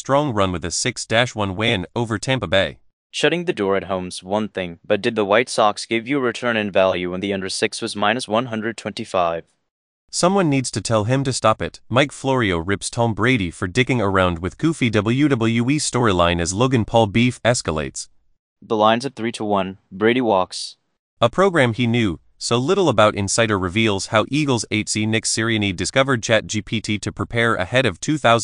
strong run with a 6-1 win over Tampa Bay. Shutting the door at home's one thing, but did the White Sox give you a return in value when the under 6 was minus 125? Someone needs to tell him to stop it. Mike Florio rips Tom Brady for dicking around with goofy WWE storyline as Logan Paul beef escalates. The line's at 3-1. Brady walks. A program he knew so little about. Insider reveals how Eagles 8C Nick Sirianni discovered ChatGPT to prepare ahead of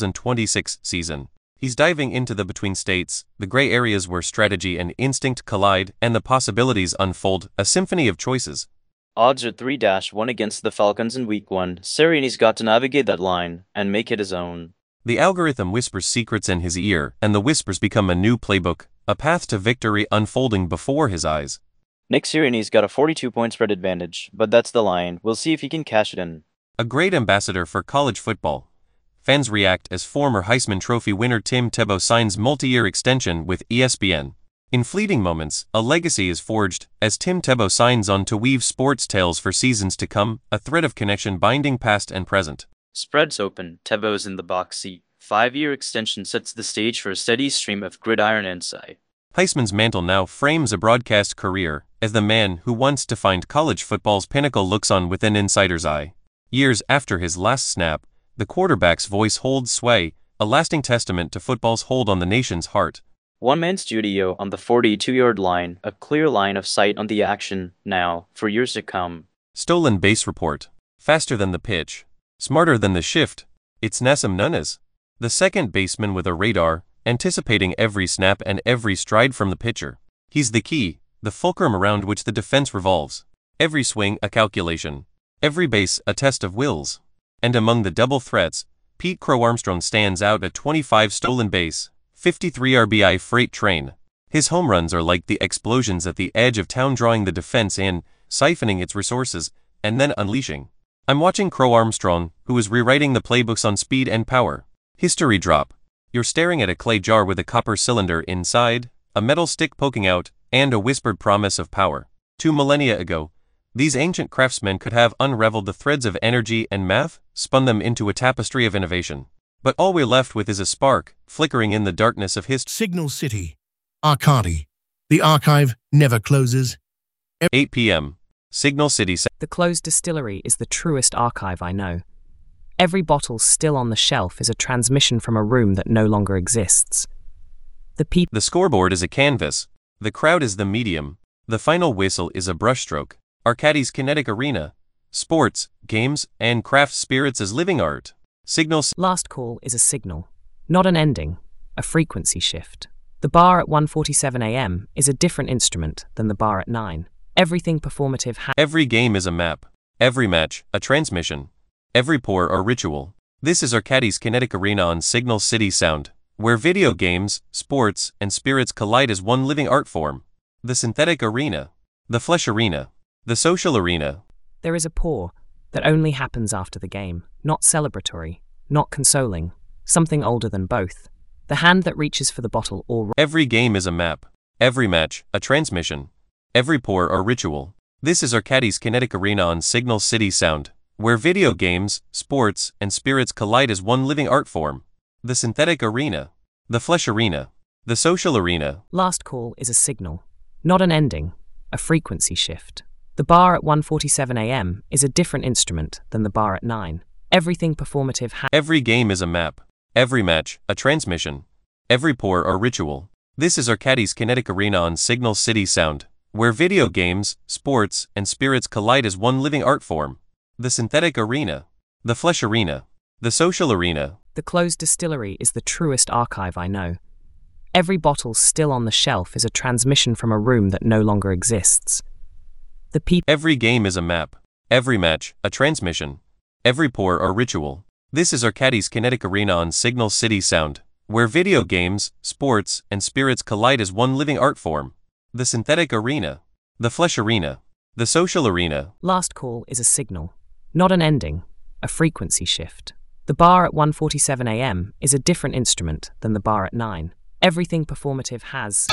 2026 season. He's diving into the between states, the gray areas where strategy and instinct collide, and the possibilities unfold, a symphony of choices. Odds are 3-1 against the Falcons in Week 1. Sirianni's got to navigate that line and make it his own. The algorithm whispers secrets in his ear, and the whispers become a new playbook, a path to victory unfolding before his eyes. Nick Sirianni's got a 42-point spread advantage, but that's the line. We'll see if he can cash it in. A great ambassador for college football. Fans react as former Heisman Trophy winner Tim Tebow signs multi-year extension with ESPN. In fleeting moments, a legacy is forged as Tim Tebow signs on to weave sports tales for seasons to come, a thread of connection binding past and present. Spreads open, Tebow's in the box seat. 5-year extension sets the stage for a steady stream of gridiron insight. Heisman's mantle now frames a broadcast career as the man who once defined college football's pinnacle looks on with an insider's eye. Years after his last snap, the quarterback's voice holds sway, a lasting testament to football's hold on the nation's heart. One-man studio on the 42-yard line, a clear line of sight on the action now, for years to come. Stolen base report. Faster than the pitch. Smarter than the shift. It's Nassim Nunez, the second baseman with a radar, anticipating every snap and every stride from the pitcher. He's the key, the fulcrum around which the defense revolves. Every swing a calculation. Every base a test of wills. And among the double threats, Pete Crow Armstrong stands out at 25 stolen base, 53 RBI freight train. His home runs are like the explosions at the edge of town, drawing the defense in, siphoning its resources, and then unleashing. I'm watching Crow Armstrong, who is rewriting the playbooks on speed and power. History drop. You're staring at a clay jar with a copper cylinder inside, a metal stick poking out, and a whispered promise of power. 2 millennia ago, these ancient craftsmen could have unraveled the threads of energy and math, spun them into a tapestry of innovation. But all we're left with is a spark, flickering in the darkness of history. Signal City. Arcadi. The archive never closes. 8 p.m. Signal City. The closed distillery is the truest archive I know. Every bottle still on the shelf is a transmission from a room that no longer exists. The scoreboard is a canvas. The crowd is the medium. The final whistle is a brushstroke. Arcadi's kinetic arena. Sports, games, and craft spirits as living art. Signals. Last call is a signal, not an ending, a frequency shift. The bar at 1:47 a.m. is a different instrument than the bar at 9. Everything performative Every game is a map. Every match, a transmission. Every pour a ritual. This is Arcadi's kinetic arena on Signal City Sound, where video games, sports, and spirits collide as one living art form. The synthetic arena. The flesh arena. The social arena. There is a pour that only happens after the game, not celebratory, not consoling, something older than both. The hand that reaches for the bottle or... Every game is a map. Every match, a transmission. Every pour a ritual. This is Arcadi's kinetic arena on Signal City Sound, where video games, sports, and spirits collide as one living art form. The synthetic arena. The flesh arena. The social arena. Last call is a signal, not an ending, a frequency shift. The bar at 1:47 a.m. is a different instrument than the bar at 9. Everything performative Every game is a map. Every match, a transmission. Every pour a ritual. This is Arcadi's kinetic arena on Signal City Sound, where video games, sports, and spirits collide as one living art form. The synthetic arena. The flesh arena. The social arena. The closed distillery is the truest archive I know. Every bottle still on the shelf is a transmission from a room that no longer exists. Every game is a map. Every match, a transmission. Every pour a ritual. This is Arcadi's kinetic arena on Signal City Sound, where video games, sports, and spirits collide as one living art form. The synthetic arena. The flesh arena. The social arena. Last call is a signal, not an ending, a frequency shift. The bar at 1:47 a.m. is a different instrument than the bar at 9. Everything performative has...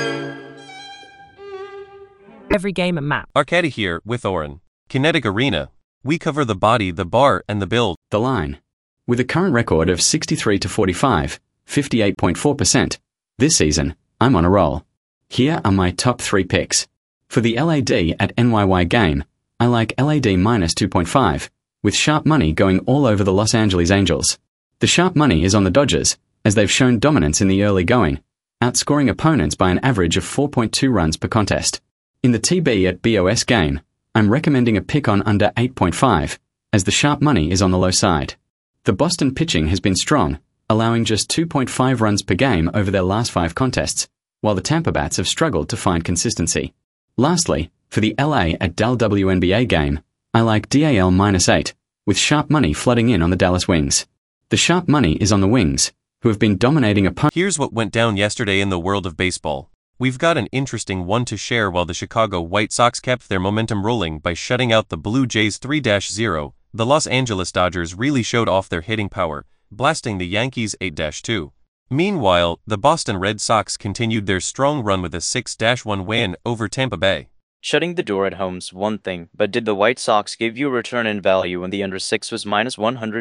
Every game a map. Arcadi here with Oren. Kinetic arena. We cover the body, the bar, and the build. The line. With a current record of 63-45, 58.4%. This season, I'm on a roll. Here are my top 3 picks. For the LAD at NYY game, I like LAD minus 2.5, with sharp money going all over the Los Angeles Angels. The sharp money is on the Dodgers, as they've shown dominance in the early going, outscoring opponents by an average of 4.2 runs per contest. In the TB at BOS game, I'm recommending a pick on under 8.5, as the sharp money is on the low side. The Boston pitching has been strong, allowing just 2.5 runs per game over their last 5 contests, while the Tampa Bats have struggled to find consistency. Lastly, for the LA at Dal WNBA game, I like DAL minus 8, with sharp money flooding in on the Dallas Wings. The sharp money is on the Wings, who have been dominating opponents. Here's what went down yesterday in the world of baseball. We've got an interesting one to share. While the Chicago White Sox kept their momentum rolling by shutting out the Blue Jays 3-0, the Los Angeles Dodgers really showed off their hitting power, blasting the Yankees 8-2. Meanwhile, the Boston Red Sox continued their strong run with a 6-1 win over Tampa Bay. Shutting the door at home's one thing, but did the White Sox give you a return in value when the under 6 was minus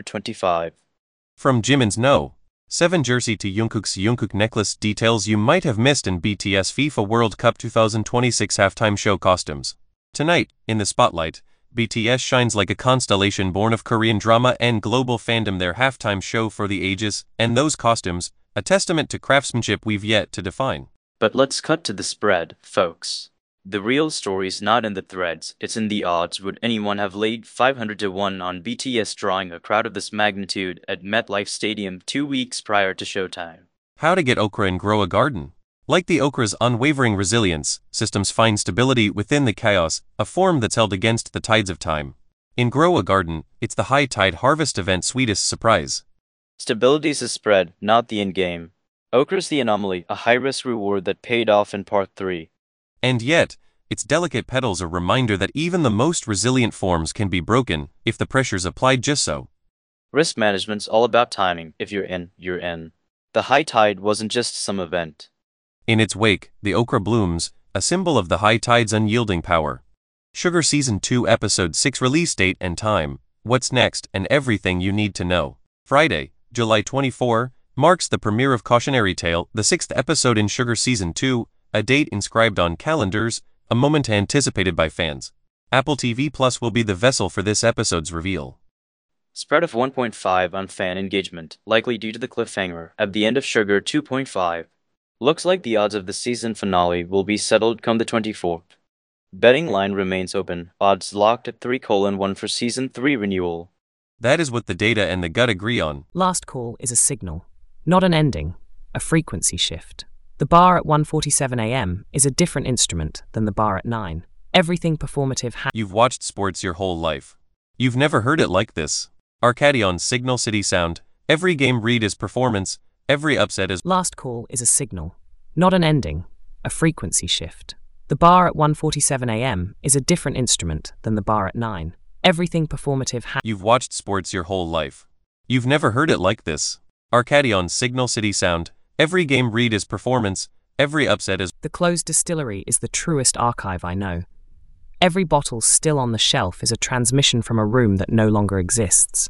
125? From Jimin's No. 7 jersey to Jungkook's Jungkook necklace, details you might have missed in BTS FIFA World Cup 2026 halftime show costumes. Tonight, in the spotlight, BTS shines like a constellation born of Korean drama and global fandom. Their halftime show for the ages, and those costumes, a testament to craftsmanship we've yet to define. But let's cut to the spread, folks. The real story's not in the threads, it's in the odds. Would anyone have laid 500 to 1 on BTS drawing a crowd of this magnitude at MetLife Stadium 2 weeks prior to showtime? How to get okra and grow a garden. Like the okra's unwavering resilience, systems find stability within the chaos, a form that's held against the tides of time. In Grow a Garden, it's the high tide harvest event's sweetest surprise. Stability's the spread, not the endgame. Okra's the anomaly, a high-risk reward that paid off in part 3. And yet, its delicate petals a reminder that even the most resilient forms can be broken if the pressure's applied just so. Risk management's all about timing. If you're in, you're in. The high tide wasn't just some event. In its wake, the okra blooms, a symbol of the high tide's unyielding power. Sugar Season 2 Episode 6 release date and time, what's next, and everything you need to know. Friday, July 24, marks the premiere of Cautionary Tale, the 6th episode in Sugar Season 2, a date inscribed on calendars, a moment anticipated by fans. Apple TV Plus will be the vessel for this episode's reveal. Spread of 1.5 on fan engagement, likely due to the cliffhanger at the end of Sugar 2.5. Looks like the odds of the season finale will be settled come the 24th. Betting line remains open, odds locked at 3:1 for Season 3 renewal. That is what the data and the gut agree on. Last call is a signal, not an ending, a frequency shift. The bar at 1:47 a.m. is a different instrument than the bar at 9. Everything performative You've watched sports your whole life. You've never heard it like this. Arcady on Signal City Sound. Every game read is performance, every upset is... Last call is a signal, not an ending, a frequency shift. The bar at 1:47 a.m. is a different instrument than the bar at 9. Everything performative You've watched sports your whole life. You've never heard it like this. Arcady on Signal City Sound. Every game read is performance, every upset is... The closed distillery is the truest archive I know. Every bottle still on the shelf is a transmission from a room that no longer exists.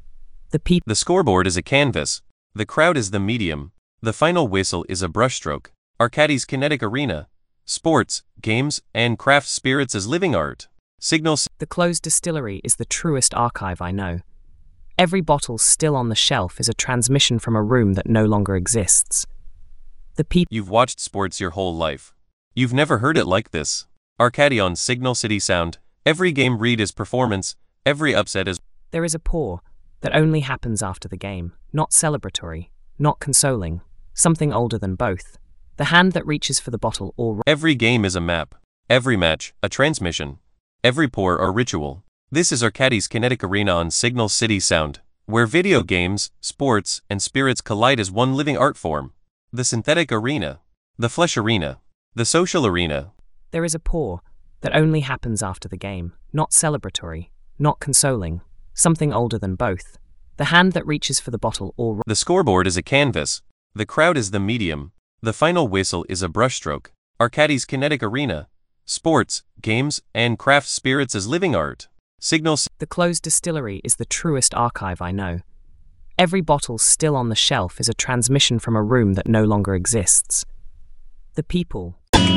The scoreboard is a canvas. The crowd is the medium. The final whistle is a brushstroke. Arcady's kinetic arena. Sports, games, and craft spirits as living art. The closed distillery is the truest archive I know. Every bottle still on the shelf is a transmission from a room that no longer exists. You've watched sports your whole life. You've never heard it like this. Arcady on Signal City Sound. Every game read is performance, every upset is... There is a pour that only happens after the game, not celebratory, not consoling, something older than both. The hand that reaches for the bottle or... Every game is a map. Every match, a transmission. Every pour a ritual. This is Arcady's kinetic arena on Signal City Sound, where video games, sports, and spirits collide as one living art form. The synthetic arena. The flesh arena. The social arena. There is a pour that only happens after the game, not celebratory, not consoling, something older than both. The hand that reaches for the bottle or... The scoreboard is a canvas. The crowd is the medium. The final whistle is a brushstroke. Arcady's kinetic arena. Sports, games, and craft spirits as living art. The closed distillery is the truest archive I know. Every bottle still on the shelf is a transmission from a room that no longer exists. The people.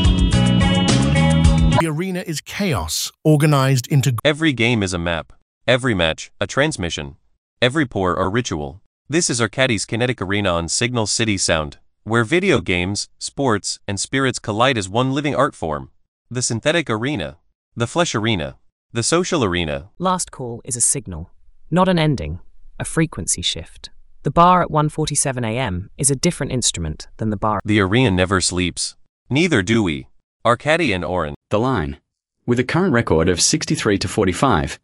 The arena is chaos, organized into Every game is a map. Every match, a transmission. Every pour, a ritual. This is Arcadie's Kinetic Arena on Signal City Sound, where video games, sports, and spirits collide as one living art form. The synthetic arena. The flesh arena. The social arena. Last call is a signal, not an ending, a frequency shift. The bar at 1:47 a.m. is a different instrument than the bar. The arena never sleeps. Neither do we. Arcadie and Oren. The line. With a current record of 63 to 45,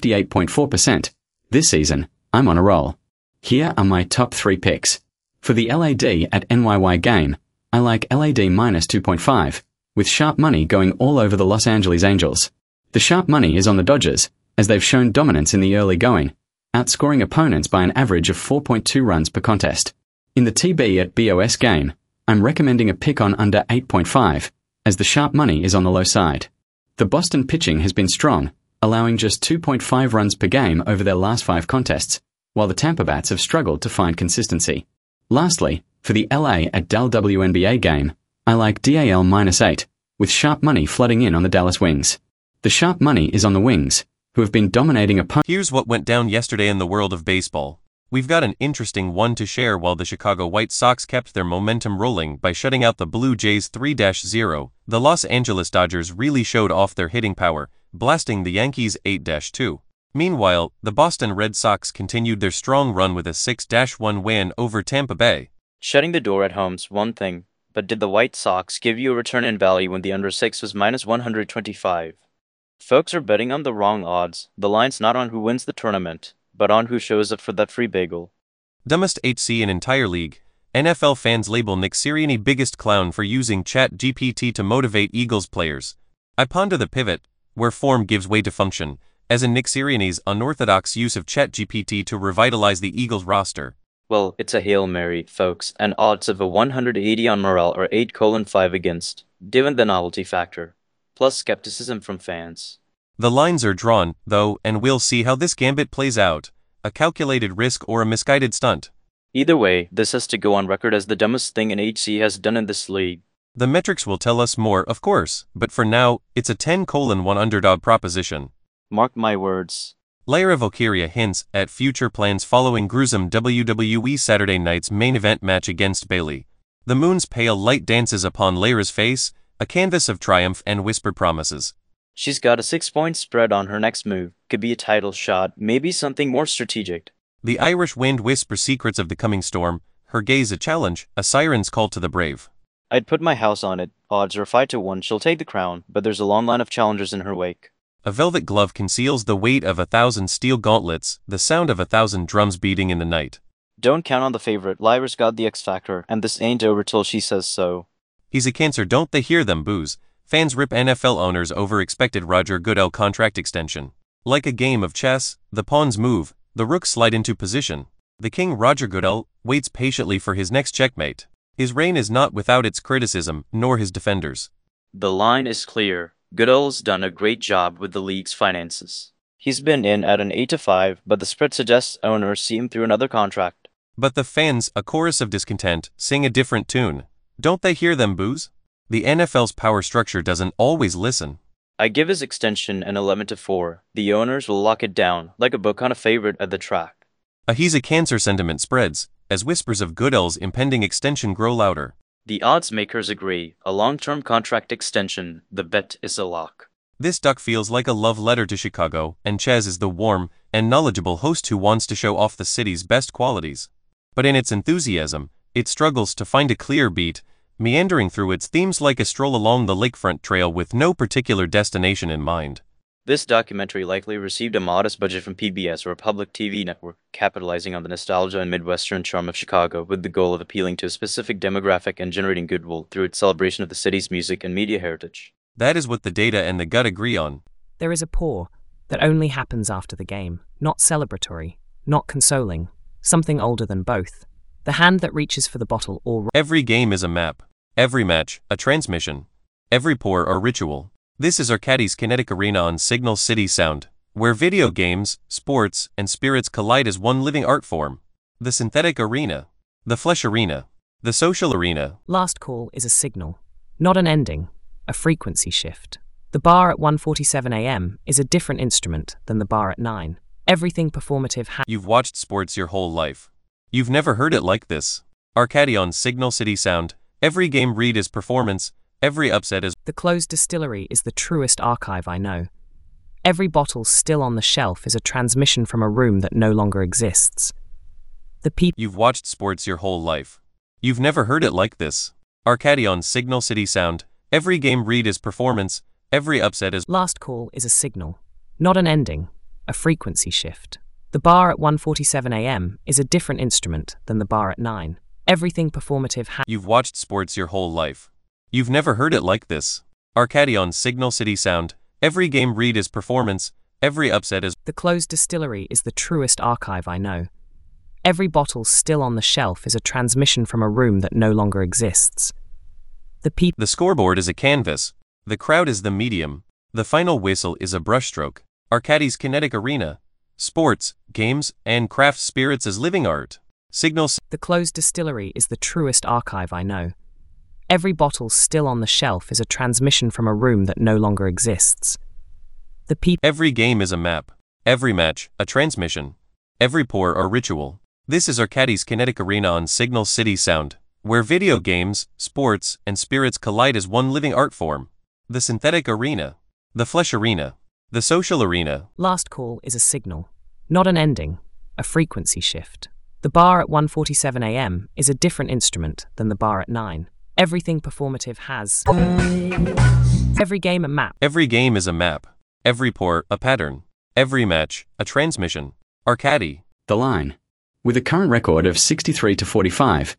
58.4%, this season, I'm on a roll. Here are my top 3 picks. For the LAD at NYY game, I like LAD minus 2.5, with sharp money going all over the Los Angeles Angels. The sharp money is on the Dodgers, as they've shown dominance in the early going, outscoring opponents by an average of 4.2 runs per contest. In the TB at BOS game, I'm recommending a pick on under 8.5, as the sharp money is on the low side. The Boston pitching has been strong, allowing just 2.5 runs per game over their last 5 contests, while the Tampa Bats have struggled to find consistency. Lastly, for the LA at Dal WNBA game, I like DAL minus 8, with sharp money flooding in on the Dallas Wings. The sharp money is on the Wings, who have been dominating opponents. Here's what went down yesterday in the world of baseball. We've got an interesting one to share. While the Chicago White Sox kept their momentum rolling by shutting out the Blue Jays 3-0, the Los Angeles Dodgers really showed off their hitting power, blasting the Yankees 8-2. Meanwhile, the Boston Red Sox continued their strong run with a 6-1 win over Tampa Bay. Shutting the door at home's one thing, but did the White Sox give you a return in value when the under 6 was minus 125? Folks are betting on the wrong odds. The line's not on who wins the tournament, but on who shows up for that free bagel. Dumbest HC in entire league. NFL fans label Nick Sirianni biggest clown for using ChatGPT to motivate Eagles players. I ponder the pivot, where form gives way to function, as in Nick Sirianni's unorthodox use of ChatGPT to revitalize the Eagles roster. Well, it's a Hail Mary, folks, and odds of a 180 on morale are 8:5 against, given the novelty factor, plus skepticism from fans. The lines are drawn, though, and we'll see how this gambit plays out, a calculated risk or a misguided stunt. Either way, this has to go on record as the dumbest thing an HC has done in this league. The metrics will tell us more, of course, but for now, it's a 10:1 underdog proposition. Mark my words. Lyra Valkyria hints at future plans following gruesome WWE Saturday night's main event match against Bayley. The moon's pale light dances upon Lyra's face, a canvas of triumph and whispered promises. She's got a 6-point spread on her next move. Could be a title shot, maybe something more strategic. The Irish wind whispers secrets of the coming storm, her gaze a challenge, a siren's call to the brave. I'd put my house on it. Odds are 5-1 she'll take the crown, but there's a long line of challengers in her wake. A velvet glove conceals the weight of 1,000 steel gauntlets, the sound of 1,000 drums beating in the night. Don't count on the favorite. Lyra's got the X factor, and this ain't over till she says so. He's a cancer, don't they hear them boos? Fans rip NFL owners over expected Roger Goodell contract extension. Like a game of chess, the pawns move, the rooks slide into position. The king Roger Goodell waits patiently for his next checkmate. His reign is not without its criticism, nor his defenders. The line is clear. Goodell's done a great job with the league's finances. He's been in at an 8-5, but the spread suggests owners see him through another contract. But the fans, a chorus of discontent, sing a different tune. Don't they hear them boos? The NFL's power structure doesn't always listen. I give his extension an 11-4. The owners will lock it down, like a book on a favorite at the track. A he's a cancer sentiment spreads, as whispers of Goodell's impending extension grow louder. The odds makers agree, a long-term contract extension, the bet is a lock. This duck feels like a love letter to Chicago, and Chaz is the warm and knowledgeable host who wants to show off the city's best qualities. But in its enthusiasm, it struggles to find a clear beat, meandering through its themes like a stroll along the lakefront trail with no particular destination in mind. This documentary likely received a modest budget from PBS or a public TV network, capitalizing on the nostalgia and Midwestern charm of Chicago with the goal of appealing to a specific demographic and generating goodwill through its celebration of the city's music and media heritage. That is what the data and the gut agree on. There is a pour that only happens after the game, not celebratory, not consoling, something older than both. The hand that reaches for the bottle or... Every game is a map. Every match, a transmission. Every pour, a ritual. This is Arcadie's Kinetic Arena on Signal City Sound, where video games, sports, and spirits collide as one living art form. the synthetic arena, the flesh arena, the social arena. Last call is a signal, not an ending, a frequency shift. The bar at 1:47 a.m. is a different instrument than the bar at 9. Everything performative You've watched sports your whole life. You've never heard it like this. Arcady on Signal City Sound. Every game read is performance, every upset is... The closed distillery is the truest archive I know. Every bottle still on the shelf is a transmission from a room that no longer exists. The people... You've watched sports your whole life. You've never heard it like this. Arcady on Signal City Sound. Every game read is performance, every upset is... Last call is a signal, not an ending, a frequency shift. The bar at 1:47 a.m. is a different instrument than the bar at 9. Everything performative You've watched sports your whole life. You've never heard it like this. Arcady on Signal City Sound. Every game read is performance, every upset is... The closed distillery is the truest archive I know. Every bottle still on the shelf is a transmission from a room that no longer exists. The scoreboard is a canvas. The crowd is the medium. The final whistle is a brushstroke. Arcady's kinetic arena. Sports, games, and craft spirits as living art. Signals. The closed distillery is the truest archive I know. Every bottle still on the shelf is a transmission from a room that no longer exists. Every game is a map. Every match, a transmission. Every pour a ritual. This is Arcady's kinetic arena on Signal City Sound, where video games, sports, and spirits collide as one living art form. The synthetic arena. The flesh arena. The social arena. Last call is a signal, not an ending, a frequency shift. The bar at 1:47 a.m. is a different instrument than the bar at 9. Everything performative has... Every game a map. Every game is a map. Every pour, a pattern. Every match, a transmission. Arcady. The Line. With a current record of 63-45,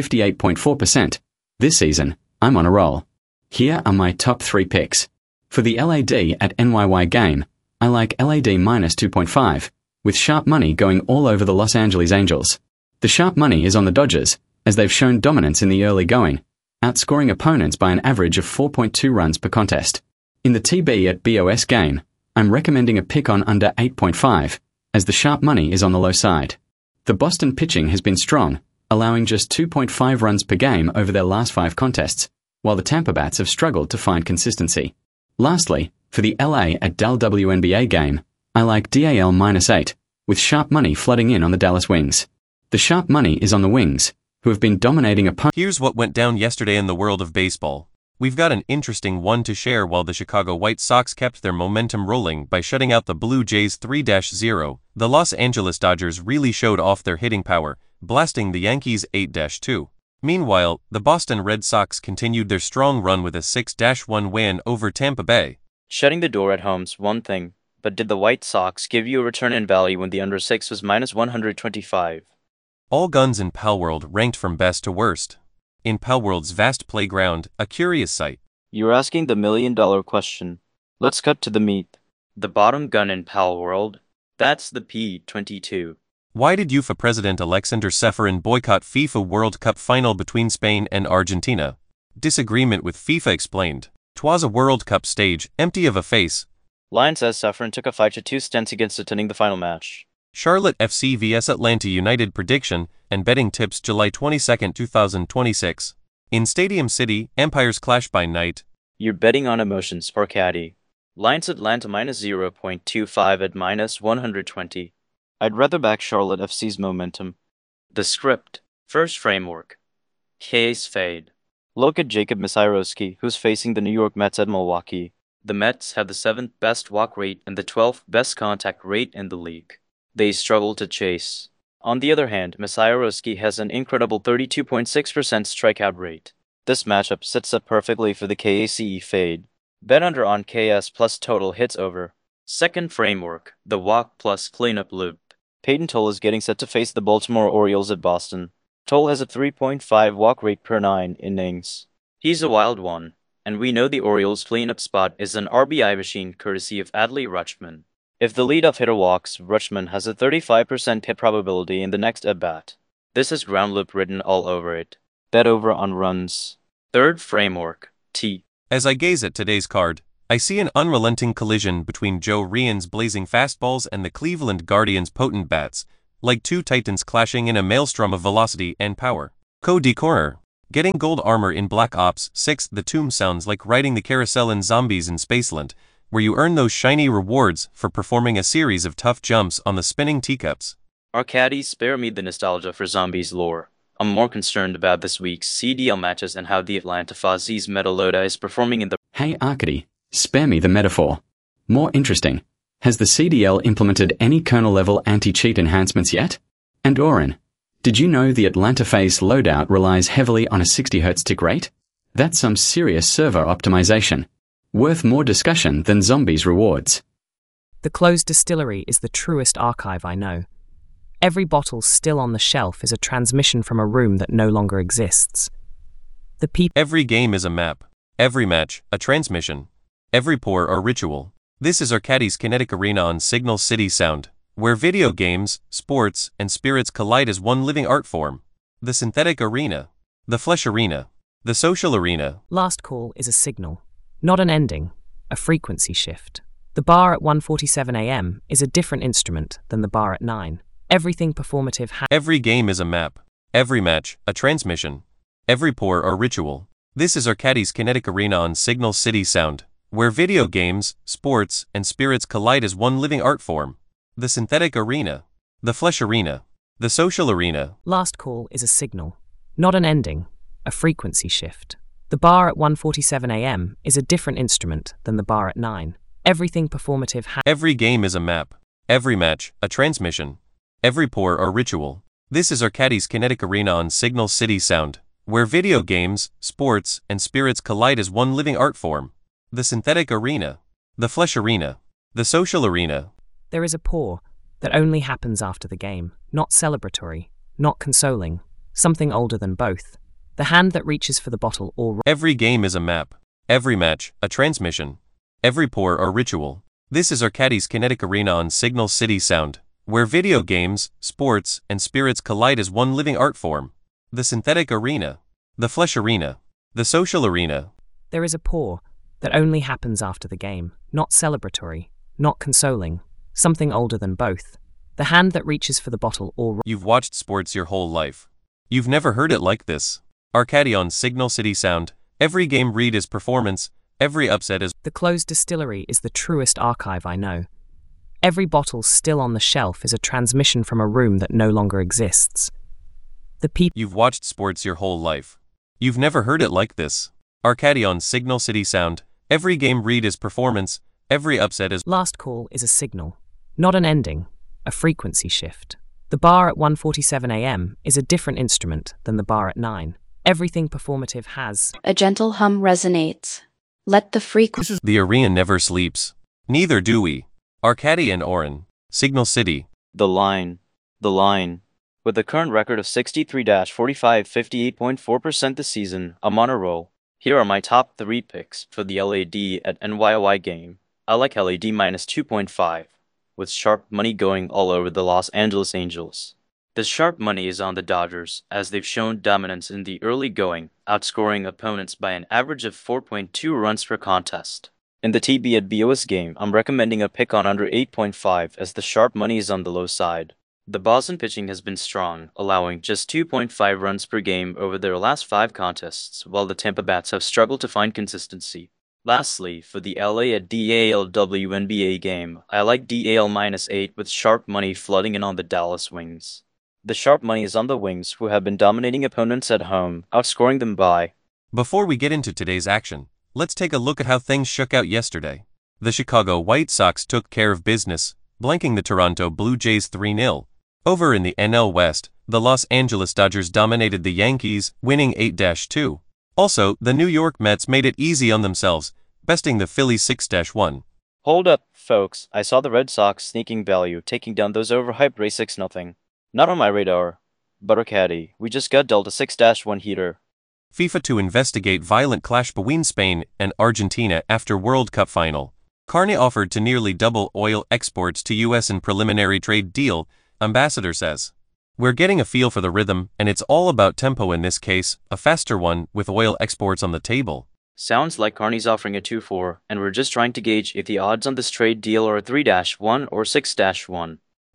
58.4%, this season, I'm on a roll. Here are my top 3 picks. For the LAD at NYY game, I like LAD minus 2.5, with sharp money going all over the Los Angeles Angels. The sharp money is on the Dodgers, as they've shown dominance in the early going, outscoring opponents by an average of 4.2 runs per contest. In the TB at BOS game, I'm recommending a pick on under 8.5, as the sharp money is on the low side. The Boston pitching has been strong, allowing just 2.5 runs per game over their last 5 contests, while the Tampa Bats have struggled to find consistency. Lastly, for the LA at Dal WNBA game, I like DAL minus 8, with sharp money flooding in on the Dallas Wings. The sharp money is on the Wings, who have been dominating opponents. Here's what went down yesterday in the world of baseball. We've got an interesting one to share. While the Chicago White Sox kept their momentum rolling by shutting out the Blue Jays 3-0, the Los Angeles Dodgers really showed off their hitting power, blasting the Yankees 8-2. Meanwhile, the Boston Red Sox continued their strong run with a 6-1 win over Tampa Bay. Shutting the door at home's one thing, but did the White Sox give you a return in value when the under 6 was minus 125? All guns in Palworld ranked from best to worst. In Palworld's vast playground, a curious sight. You're asking the million-dollar question. Let's cut to the meat. The bottom gun in Palworld? That's the P-22. Why did UEFA President Alexander Ceferin boycott FIFA World Cup final between Spain and Argentina? Disagreement with FIFA explained. 'Twas a World Cup stage, empty of a face. Lion says Ceferin took a 5-2 stance against attending the final match. Charlotte FC vs Atlanta United prediction and betting tips July 22, 2026. In Stadium City, empires clash by night. You're betting on emotions, Arcady. Lions Atlanta minus 0.25 at minus 120. I'd rather back Charlotte FC's momentum. The script. First framework. Case fade. Look at Jacob Misiorowski, who's facing the New York Mets at Milwaukee. The Mets have the 7th best walk rate and the 12th best contact rate in the league. They struggle to chase. On the other hand, Misiorowski has an incredible 32.6% strikeout rate. This matchup sets up perfectly for the KACE fade. Bet under on KS plus total hits over. Second framework, the walk plus cleanup loop. Peyton Toll is getting set to face the Baltimore Orioles at Boston. Toll has a 3.5 walk rate per 9 innings. He's a wild one, and we know the Orioles' cleanup spot is an RBI machine courtesy of Adley Rutschman. If the leadoff hitter walks, Rutschman has a 35% hit probability in the next at-bat. This is ground loop written all over it. Bet over on runs. Third framework, T. As I gaze at today's card, I see an unrelenting collision between Joe Ryan's blazing fastballs and the Cleveland Guardians' potent bats, like two titans clashing in a maelstrom of velocity and power. Cody Corner. Getting gold armor in Black Ops 6. The tomb sounds like riding the carousel in Zombies in Spaceland, where you earn those shiny rewards for performing a series of tough jumps on the spinning teacups. Arcady, spare me the nostalgia for Zombies lore. I'm more concerned about this week's CDL matches and how the Atlanta Fozzies Metalota is performing in the... Hey Arcady, spare me the metaphor. More interesting, has the CDL implemented any kernel-level anti-cheat enhancements yet? And Oren, did you know the Atlanta Phase loadout relies heavily on a 60Hz tick rate? That's some serious server optimization. Worth more discussion than Zombies rewards. The closed distillery is the truest archive I know. Every bottle still on the shelf is a transmission from a room that no longer exists. The people... Every game is a map. Every match, a transmission. Every pour, a ritual. This is Arcady's Kinetic Arena on Signal City Sound, where video games, sports, and spirits collide as one living art form. The synthetic arena. The flesh arena. The social arena. Last call is a signal, not an ending, a frequency shift. The bar at 1:47 a.m. is a different instrument than the bar at 9. Everything performative Every game is a map. Every match, a transmission. Every pour, a ritual. This is Arcady's Kinetic Arena on Signal City Sound, where video games, sports, and spirits collide as one living art form. The synthetic arena. The flesh arena. The social arena. Last call is a signal, not an ending, a frequency shift. The bar at 1:47 a.m. is a different instrument than the bar at 9. Everything performative Every game is a map. Every match, a transmission. Every pour, a ritual. This is Arcady's Kinetic Arena on Signal City Sound, where video games, sports, and spirits collide as one living art form. The synthetic arena. The flesh arena. The social arena. There is a pour that only happens after the game, not celebratory, not consoling, something older than both. The hand that reaches for the bottle or... Every game is a map. Every match, a transmission. Every pour, a ritual. This is Arcady's Kinetic Arena on Signal City Sound, where video games, sports, and spirits collide as one living art form. The synthetic arena. The flesh arena. The social arena. There is a pour that only happens after the game, not celebratory, not consoling, something older than both. The hand that reaches for the bottle or... You've watched sports your whole life. You've never heard it like this. Arcady on Signal City Sound. Every game read is performance. Every upset is... The closed distillery is the truest archive I know. Every bottle still on the shelf is a transmission from a room that no longer exists. The people... You've watched sports your whole life. You've never heard it like this. Arcady on Signal City Sound. Every game read is performance. Every upset is... Last call is a signal, not an ending, a frequency shift. The bar at 1:47 a.m. is a different instrument than the bar at 9. Everything performative has... A gentle hum resonates. Let the frequency... The arena never sleeps. Neither do we. Arcady and Oren. Signal City. The line. The line. With a current record of 63-45 58.4% this season, I'm on a roll. Here are my top 3 picks for the LAD at NYY game. I like LAD minus 2.5, with sharp money going all over the Los Angeles Angels. The sharp money is on the Dodgers, as they've shown dominance in the early going, outscoring opponents by an average of 4.2 runs per contest. In the TB at BOS game, I'm recommending a pick on under 8.5 as the sharp money is on the low side. The Boston pitching has been strong, allowing just 2.5 runs per game over their last 5 contests, while the Tampa Bats have struggled to find consistency. Lastly, for the LA at DAL WNBA game, I like DAL minus 8 with sharp money flooding in on the Dallas Wings. The sharp money is on the Wings, who have been dominating opponents at home, outscoring them by... Before we get into today's action, let's take a look at how things shook out yesterday. The Chicago White Sox took care of business, blanking the Toronto Blue Jays 3-0. Over in the NL West, the Los Angeles Dodgers dominated the Yankees, winning 8-2. Also, the New York Mets made it easy on themselves, besting the Phillies 6-1. Hold up, folks. I saw the Red Sox sneaking value, taking down those overhyped Rays 6-0. Not on my radar. But Arcady, we just got dealt a 6-1 heater. FIFA to investigate violent clash between Spain and Argentina after World Cup final. Carney offered to nearly double oil exports to US in preliminary trade deal, ambassador says. We're getting a feel for the rhythm, and it's all about tempo in this case, a faster one with oil exports on the table. Sounds like Carney's offering a 2-4, and we're just trying to gauge if the odds on this trade deal are a 3-1 or 6-1.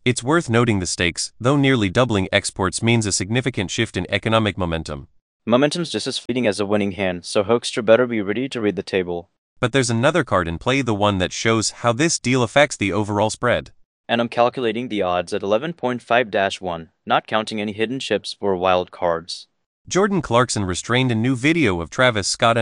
It's worth noting the stakes, though nearly doubling exports means a significant shift in economic momentum. Momentum's just as fleeting as a winning hand, so Hoekstra better be ready to read the table. But there's another card in play, the one that shows how this deal affects the overall spread. And I'm calculating the odds at 11.5-1, not counting any hidden chips or wild cards. Jordan Clarkson restrained a new video of Travis Scott